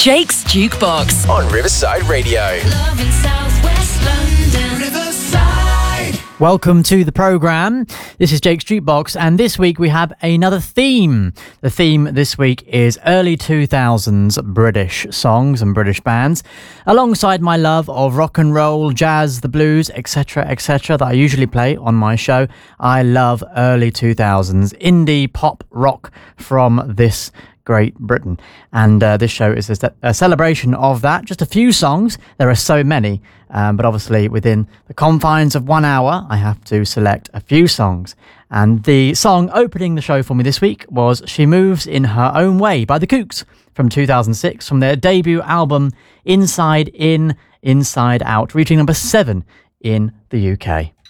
Jake's Jukebox on Riverside Radio. Love in South West London. Riverside. Welcome to the programme. This is Jake's Jukebox, and this week we have another theme. The theme this week is early 2000s British songs and British bands, alongside my love of rock and roll, jazz, the blues, etc., etc., that I usually play on my show. I love early 2000s indie pop rock from this Great Britain, and this show is a celebration of that. Just a few songs, there are so many, but obviously within the confines of 1 hour I have to select a few songs, and the song opening the show for me this week was She Moves in Her Own Way by The Kooks from 2006, from their debut album Inside In, Inside Out, reaching number 7 in the UK.